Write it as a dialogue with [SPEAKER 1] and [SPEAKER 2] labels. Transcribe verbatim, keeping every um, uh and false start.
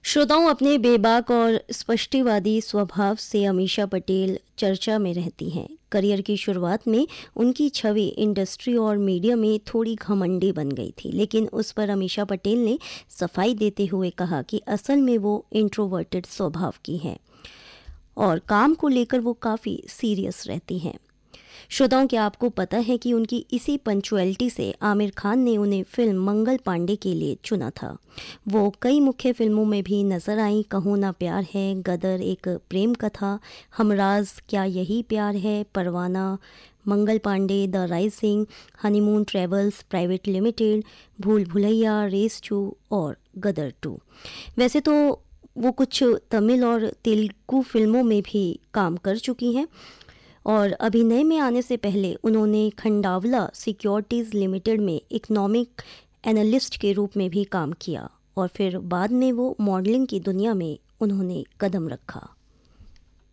[SPEAKER 1] श्रोताओं, अपने बेबाक और स्पष्टवादी स्वभाव से अमीषा पटेल चर्चा में रहती हैं। करियर की शुरुआत में उनकी छवि इंडस्ट्री और मीडिया में थोड़ी घमंडी बन गई थी, लेकिन उस पर अमीषा पटेल ने सफाई देते हुए कहा कि असल में वो इंट्रोवर्टेड स्वभाव की हैं और काम को लेकर वो काफ़ी सीरियस रहती हैं। श्रोताओं, क्या आपको पता है कि उनकी इसी पंचुअलिटी से आमिर खान ने उन्हें फिल्म मंगल पांडे के लिए चुना था। वो कई मुख्य फिल्मों में भी नजर आई। कहो ना प्यार है, गदर एक प्रेम कथा, हमराज, क्या यही प्यार है, परवाना, Mangal Pandey, the rising, honeymoon travels private limited, भूल भुलैया, रेस टू और गदर टू। वैसे तो वो कुछ तमिल और तेलुगु फिल्मों में भी काम कर चुकी हैं और अभिनय में आने से पहले उन्होंने खंडावला सिक्योरिटीज़ लिमिटेड में इकोनॉमिक एनालिस्ट के रूप में भी काम किया और फिर बाद में वो मॉडलिंग की दुनिया में उन्होंने कदम रखा।